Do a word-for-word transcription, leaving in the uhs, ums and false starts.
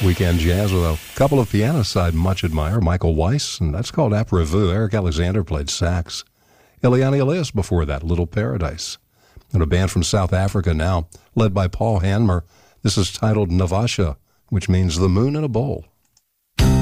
Weekend jazz with a couple of pianists I much admire, Michael Weiss, and that's called Après Vous. Eric Alexander played sax. Eliane Elias before that, Little Paradise. And a band from South Africa now, led by Paul Hanmer. This is titled Navasha, which means the moon in a bowl.